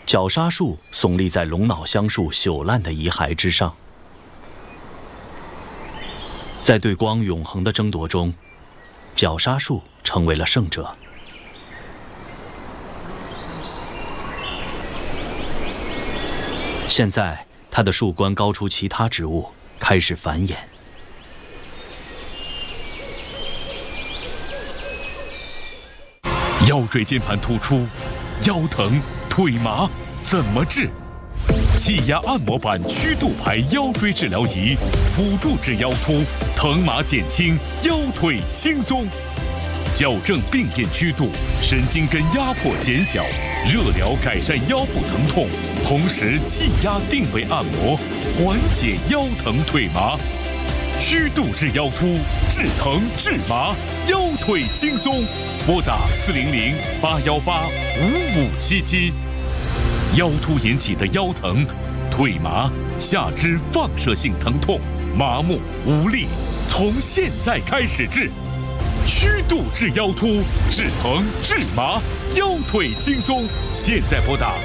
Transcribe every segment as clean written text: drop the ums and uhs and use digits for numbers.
绞杀树耸立在龙脑香树朽烂的遗骸之上。在对光永恒的争夺中，绞杀树成为了胜者。现在，它的树冠高出其他植物，开始繁衍。 腰椎间盘突出，腰疼、腿麻怎么治？气压按摩板曲度排腰椎治疗仪，辅助治腰突，疼麻减轻，腰腿轻松。矫正病变曲度，神经根压迫减小，热疗改善腰部疼痛，同时气压定位按摩，缓解腰疼腿麻。曲度治腰突，治疼治麻，腰腿轻松。拨打400-818-5577。腰突引起的腰疼、腿麻、下肢放射性疼痛、麻木无力，从现在开始治。曲度治腰突，治疼治麻，腰腿轻松。现在拨打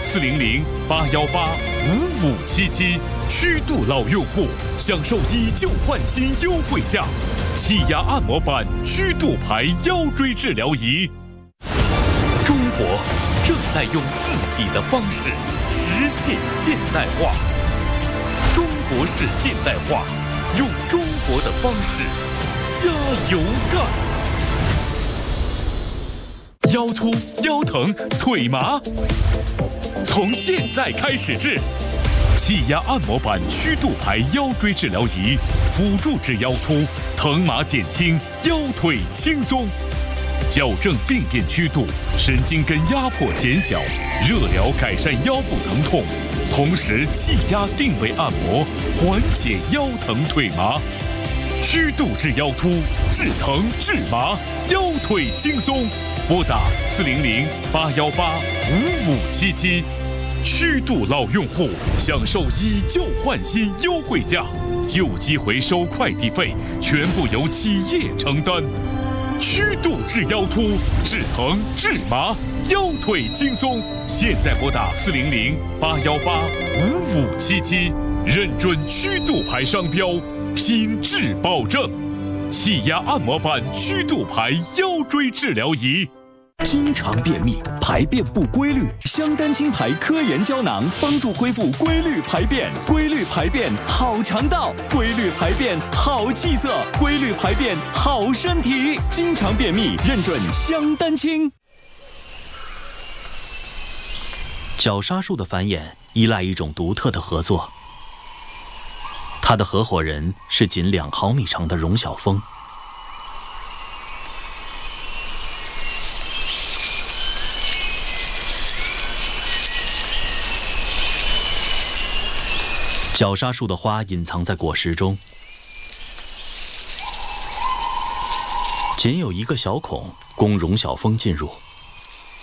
400-818-5577。曲度老用户享受以旧换新优惠价，气压按摩板曲度排腰椎治疗仪。中国正在用自己的方式实现现代化，中国式现代化，用中国的方式加油干！腰突、腰疼、腿麻，从现在开始治。气压按摩板曲度排腰椎治疗仪，辅助治腰突，疼麻减轻，腰腿轻松。矫正病变曲度，神经根压迫减小，热疗改善腰部疼痛，同时气压定位按摩，缓解腰疼腿麻。曲度治腰突，治疼治麻，腰腿轻松。拨打400-818-5577。曲度老用户享受以旧换新优惠价，旧机回收快递费全部由企业承担。曲度治腰突，治疼治麻，腰腿轻松。现在拨打400-818-5577，认准曲度牌商标，品质保证。气压按摩板曲度牌腰椎治疗仪。 经常便秘、排便不规律，香丹清牌科研胶囊帮助恢复规律排便。规律排便好肠道，规律排便好气色，规律排便好身体。经常便秘，认准香丹清。 绞杀树的繁衍依赖一种独特的合作，它的合伙人是仅2毫米长的荣小峰。绞杀树的花隐藏在果实中，仅有一个小孔供荣小峰进入。